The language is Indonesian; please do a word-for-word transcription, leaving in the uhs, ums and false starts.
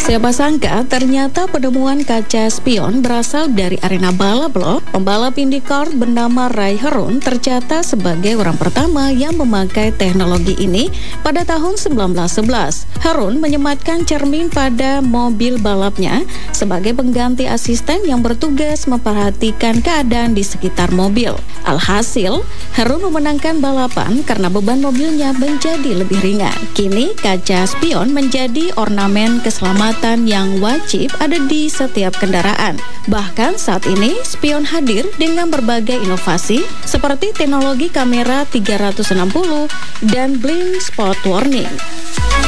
Siapa sangka ternyata penemuan kaca spion berasal dari arena balap loh. Pembalap IndyCar bernama Ray Harroun tercatat sebagai orang pertama yang memakai teknologi ini pada tahun seribu sembilan ratus sebelas. Harroun menyematkan cermin pada mobil balapnya sebagai pengganti asisten yang bertugas memperhatikan keadaan di sekitar mobil. Alhasil, Harroun memenangkan balapan karena beban mobilnya menjadi lebih ringan. Kini, kaca spion menjadi ornamen keselamatan yang wajib ada di setiap kendaraan. Bahkan saat ini, spion hadir dengan berbagai inovasi seperti teknologi kamera tiga ratus enam puluh dan blind spot warning.